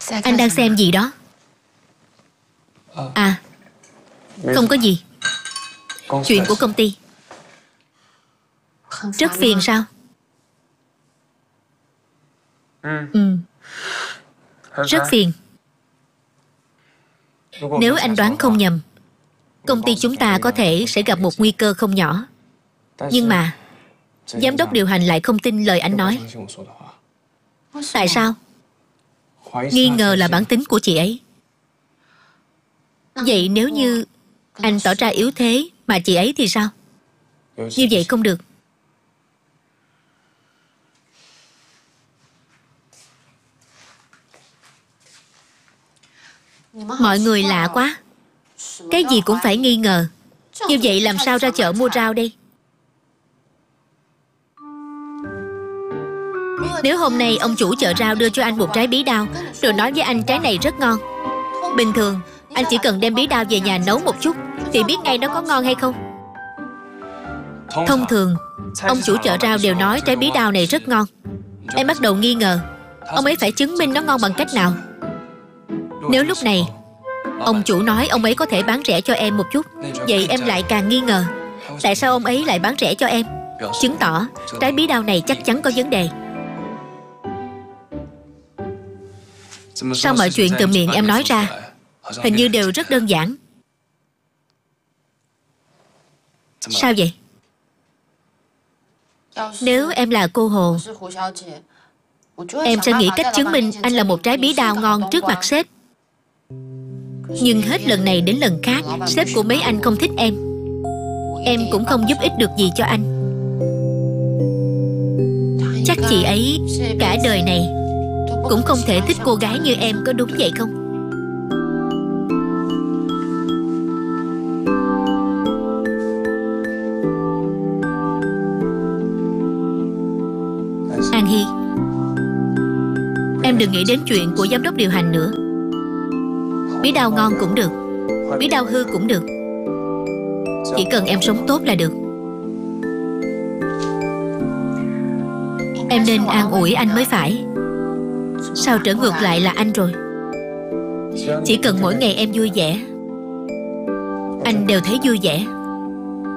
Anh đang xem gì đó? À, không có gì. Chuyện của công ty. Rất phiền sao? Rất phiền. Nếu anh đoán không nhầm, công ty chúng ta có thể sẽ gặp một nguy cơ không nhỏ. Nhưng mà giám đốc điều hành lại không tin lời anh nói. Tại sao? Nghi ngờ là bản tính của chị ấy. Vậy nếu như anh tỏ ra yếu thế mà chị ấy thì sao? Như vậy không được. Mọi người lạ quá. Cái gì cũng phải nghi ngờ. Như vậy làm sao ra chợ mua rau đây? Nếu hôm nay ông chủ chợ rau đưa cho anh một trái bí đao, rồi nói với anh trái này rất ngon, bình thường anh chỉ cần đem bí đao về nhà nấu một chút thì biết ngay nó có ngon hay không. Thông thường ông chủ chợ rau đều nói trái bí đao này rất ngon. Em bắt đầu nghi ngờ ông ấy phải chứng minh nó ngon bằng cách nào. Nếu lúc này ông chủ nói ông ấy có thể bán rẻ cho em một chút, vậy em lại càng nghi ngờ tại sao ông ấy lại bán rẻ cho em, chứng tỏ trái bí đao này chắc chắn có vấn đề. Sao mọi chuyện từ miệng em nói ra hình như đều rất đơn giản. Sao vậy? Nếu em là cô Hồ, em sẽ nghĩ cách chứng minh anh là một trái bí đao ngon trước mặt sếp. Nhưng hết lần này đến lần khác, sếp của mấy anh không thích em cũng không giúp ích được gì cho anh. Chắc chị ấy cả đời này cũng không thể thích cô gái như em, có đúng vậy không? An Hy, em đừng nghĩ đến chuyện của giám đốc điều hành nữa. Bí đao ngon cũng được, bí đao hư cũng được, chỉ cần em sống tốt là được. Em nên an ủi anh mới phải. Sao trở ngược lại là anh rồi? Chỉ cần mỗi ngày em vui vẻ, anh đều thấy vui vẻ.